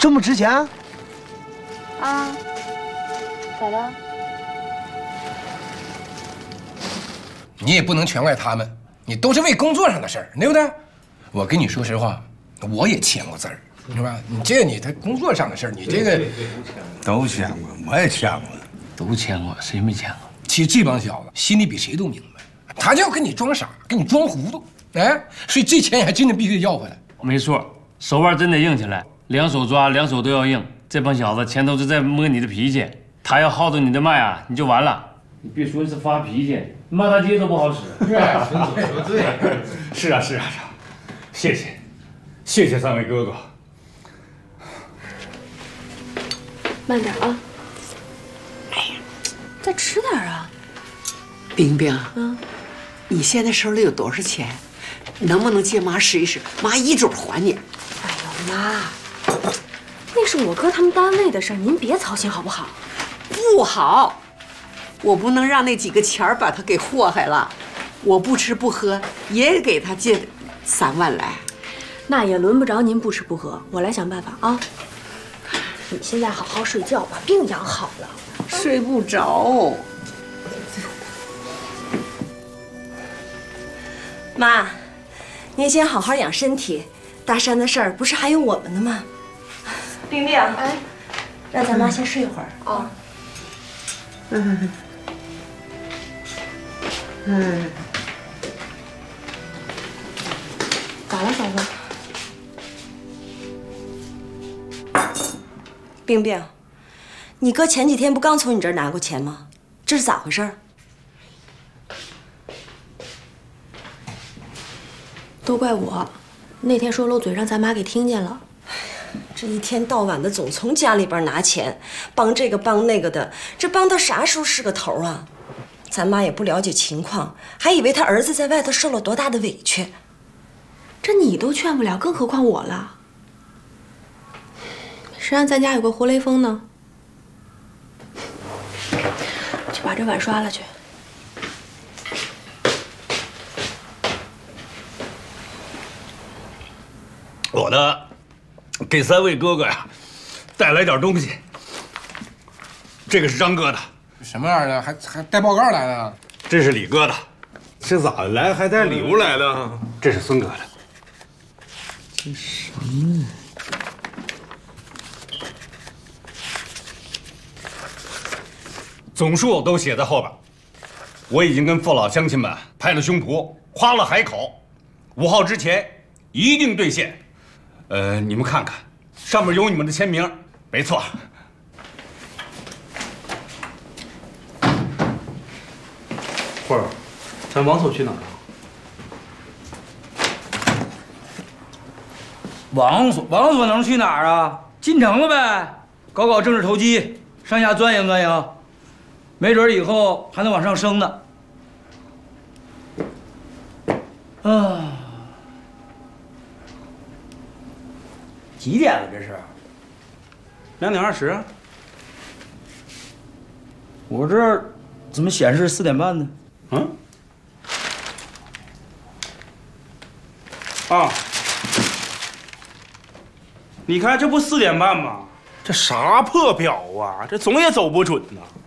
这么值钱？ 啊？咋的？ 你也不能全怪他们，你都是为工作上的事儿，对不对？我跟你说实话，我也签过字儿，是吧？他工作上的事儿，你这个都签过，我也签过， 都签过，谁没签过？ 其实这帮小子心里比谁都明白，他就要跟你装傻，跟你装糊涂，哎，所以这钱你还真的必须得要回来。 没错，手腕真得硬起来，两手抓，两手都要硬。这帮小子全都是在摸你的脾气，他要耗着你的脉啊，你就完了。你别说是发脾气，骂大街都不好使。 是啊，陈姐说对。 是啊，谢谢三位哥哥。 慢点啊！哎呀，再吃点啊！ 冰冰，你现在手里有多少钱？能不能借妈试一试？妈一准还你。 哎呦妈，那是我哥他们单位的事儿，您别操心好不好？ 不好，我不能让那几个钱儿把他给祸害了。我不吃不喝也给他借3万来。 那也轮不着您不吃不喝，我来想办法啊！你现在好好睡觉，把病养好了。 睡不着。 妈，您先好好养身体。大山的事儿不是还有我们呢吗？冰冰，哎，让咱妈先睡会儿啊。 咋了，嫂子？ 冰冰，你哥前几天不刚从你这儿拿过钱吗？这是咋回事？ 都怪我，那天说漏嘴让咱妈给听见了。 这一天到晚的总从家里边拿钱，帮这个帮那个的，这帮到啥时候是个头啊？咱妈也不了解情况，还以为他儿子在外头受了多大的委屈。 这你都劝不了，更何况我了。谁让咱家有个活雷锋呢？去把这碗刷了去。 我呢，给3位哥哥呀带来点东西。这个是张哥的， 什么玩意儿？还带报告来的？ 这是李哥的， 这咋的来还带礼物来了？ 这是孙哥的。 这什么呢？ 总数都写在后边。我已经跟父老乡亲们拍了胸脯，夸了海口，5号之前一定兑现。你们看看，上面有你们的签名，没错。 慧儿，咱王嫂去哪儿了？ 王所能去哪儿啊？进城了呗，搞政治投机，上下钻营钻营，没准以后还能往上升呢。啊，几点了？这是 2点20。 我这儿怎么显示4点半呢？ 啊，你看这不4点半吗？这啥破表啊！这总也走不准呐。